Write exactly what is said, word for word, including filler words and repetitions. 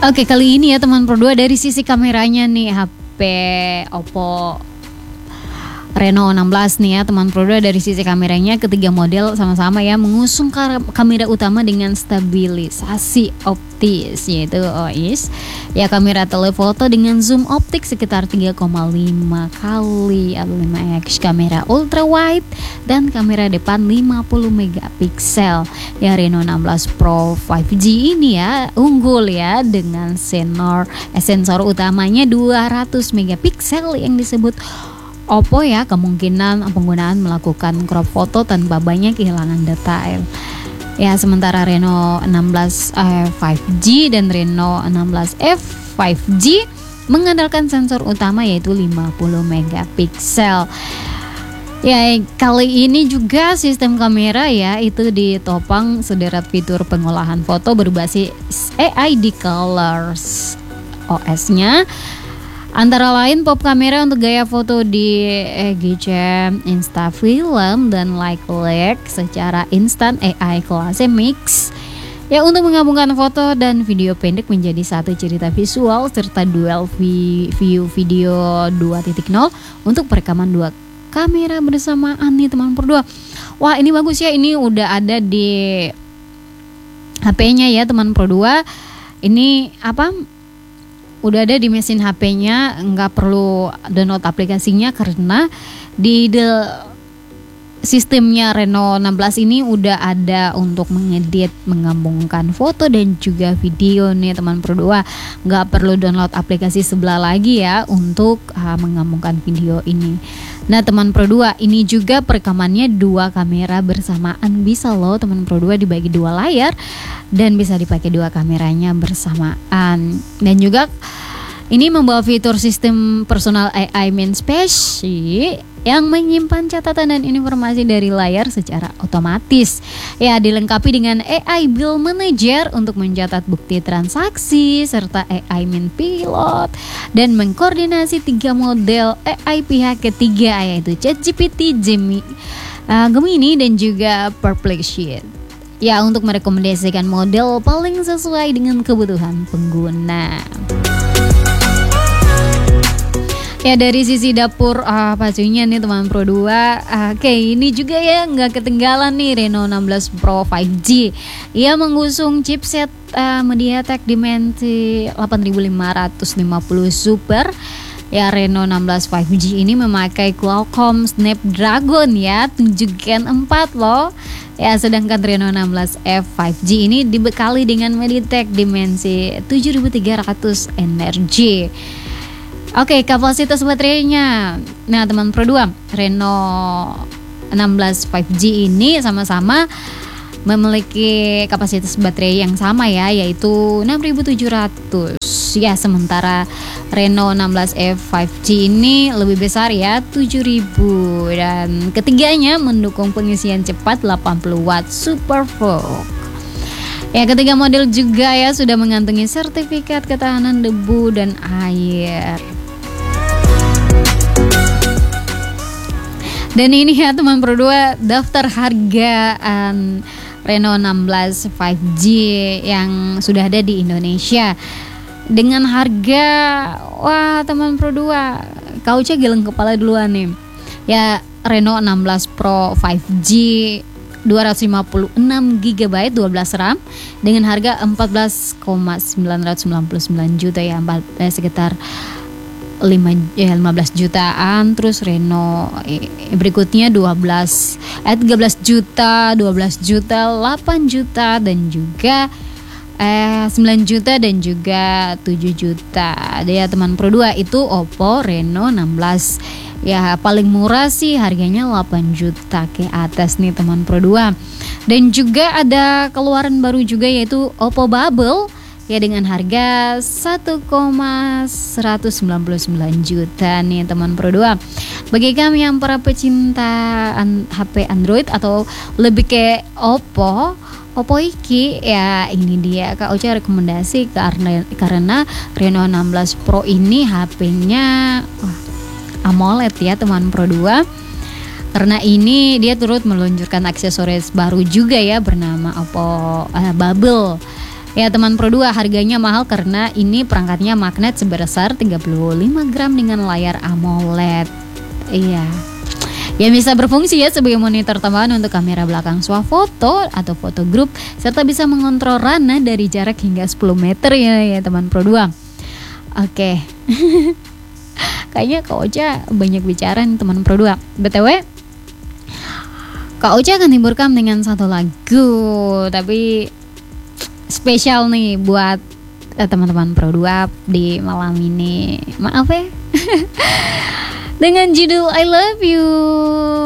Oke, kali ini ya teman Pro dua dari sisi kameranya nih H P Oppo Reno enam belas nih ya teman Pro dua. Dari sisi kameranya ketiga model sama-sama ya mengusung kamera utama dengan stabilisasi optis yaitu O I S ya, kamera telefoto dengan zoom optik sekitar tiga koma lima kali atau lima x, kamera ultra wide dan kamera depan lima puluh megapiksel ya. Reno enam belas Pro lima G ini ya unggul ya dengan sensor eh, sensor utamanya dua ratus megapiksel yang disebut Oppo ya, kemungkinan penggunaan melakukan crop foto tanpa banyak kehilangan detail. Ya, sementara Reno enam belas eh, lima G dan Reno enam belas F lima G mengandalkan sensor utama yaitu lima puluh megapiksel. Ya, kali ini juga sistem kamera ya itu ditopang sederet fitur pengolahan foto berbasis A I di Colors O S-nya. Antara lain pop kamera untuk gaya foto di eh, Gcam, Instafilm dan Lightlike secara instan A I kelasnya mix ya untuk menggabungkan foto dan video pendek menjadi satu cerita visual serta dual view video dua titik nol untuk perekaman dua kamera bersamaan nih teman Pro dua. Wah, ini bagus ya, ini udah ada di H P-nya ya teman Pro dua. Ini apa? Udah ada di mesin H P-nya, nggak perlu download aplikasinya karena di the sistemnya Reno enam belas ini udah ada untuk mengedit, menggabungkan foto dan juga video nih teman Pro dua. Nggak perlu download aplikasi sebelah lagi ya untuk uh, menggabungkan video ini. Nah teman Pro dua, ini juga perekamannya dua kamera bersamaan, bisa loh teman Pro dua dibagi dua layar dan bisa dipakai dua kameranya bersamaan. Dan juga ini membawa fitur sistem personal A I main space yang menyimpan catatan dan informasi dari layar secara otomatis. Ya, dilengkapi dengan A I Bill Manager untuk mencatat bukti transaksi serta A I main pilot dan mengkoordinasi tiga model A I pihak ketiga yaitu ChatGPT, Gemini, uh, Gemini dan juga Perplexity. Ya, untuk merekomendasikan model paling sesuai dengan kebutuhan pengguna. Ya, dari sisi dapur uh, pacunya nih teman Pro dua, uh, oke okay, ini juga ya nggak ketinggalan nih Reno enam belas Pro lima G. Ia mengusung chipset uh, MediaTek Dimensity delapan ribu lima ratus lima puluh Super. Ya, Reno enam belas lima G ini memakai Qualcomm Snapdragon ya tujuh gen empat loh. Ya, sedangkan Reno enam belas F lima G ini dibekali dengan MediaTek Dimensity tujuh ribu tiga ratus Energy. Oke, kapasitas baterainya. Nah, teman Pro dua, Reno enam belas lima G ini sama-sama memiliki kapasitas baterai yang sama ya, yaitu enam ribu tujuh ratus. Ya, sementara Reno enam belas F lima G ini lebih besar ya, tujuh ribu, dan ketiganya mendukung pengisian cepat delapan puluh watt Supervolt. Ya, ketiga model juga ya sudah mengantongi sertifikat ketahanan debu dan air. Dan ini ya teman Pro dua, daftar harga um, Reno enam belas lima G yang sudah ada di Indonesia dengan harga, wah teman Pro dua, kau cek geleng kepala duluan nih. Ya, Reno enam belas Pro lima G dua ratus lima puluh enam giga byte dua belas RAM dengan harga empat belas koma sembilan sembilan sembilan juta ya, eh, sekitar lima, eh, lima belas jutaan. Terus Reno eh, berikutnya dua belas eh tiga belas juta, dua belas juta, delapan juta dan juga eh sembilan juta dan juga tujuh juta. Ya teman Pro dua, itu Oppo Reno enam belas. Ya, paling murah sih harganya delapan juta ke atas nih teman Pro dua. Dan juga ada keluaran baru juga yaitu Oppo Bubble ya dengan harga satu koma seratus sembilan puluh sembilan juta nih teman Pro dua. Bagi kami yang para pecinta an- H P Android atau lebih ke Oppo, Oppo iki ya ini dia Kak Ocha rekomendasi karena karena Reno enam belas Pro ini H P-nya wah, AMOLED ya teman Pro dua. Karena ini dia turut meluncurkan aksesoris baru juga ya bernama Oppo uh, Bubble. Ya teman Pro dua, harganya mahal karena ini perangkatnya magnet sebesar tiga puluh lima gram dengan layar AMOLED. Iya. Yang bisa berfungsi ya sebagai monitor tambahan untuk kamera belakang swafoto atau foto grup, serta bisa mengontrol ranah dari jarak hingga sepuluh meter ya, ya teman Pro dua. Oke. Kayaknya Kak Ocha banyak bicara nih teman Pro dua. B T W Kak Ocha akan hiburkan dengan satu lagu, tapi spesial nih buat eh, teman-teman Pro dua di malam ini. Maaf ya. Dengan judul I Love You.